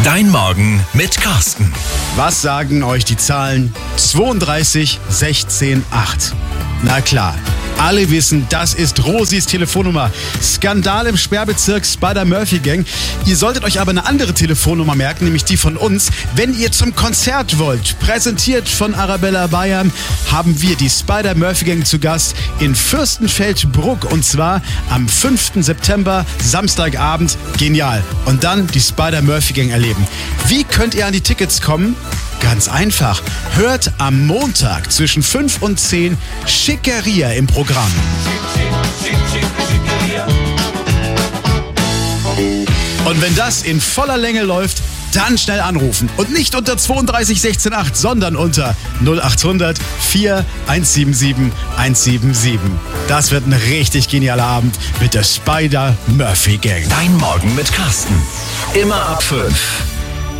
Dein Morgen mit Carsten. Was sagen euch die Zahlen 32 16 8? Na klar, alle wissen, das ist Rosis Telefonnummer. Skandal im Sperrbezirk Spider-Murphy-Gang. Ihr solltet euch aber eine andere Telefonnummer merken, nämlich die von uns. Wenn ihr zum Konzert wollt, präsentiert von Arabella Bayern, haben wir die Spider-Murphy-Gang zu Gast in Fürstenfeldbruck. Und zwar am 5. September, Samstagabend. Genial. Und dann die Spider-Murphy-Gang erleben. Wie könnt ihr an die Tickets kommen? Ganz einfach. Hört am Montag zwischen 5 und 10 Schickeria im Programm. Und wenn das in voller Länge läuft, dann schnell anrufen. Und nicht unter 32 16 8, sondern unter 0800 4177 177. Das wird ein richtig genialer Abend mit der Spider-Murphy-Gang. Dein Morgen mit Carsten. Immer ab 5.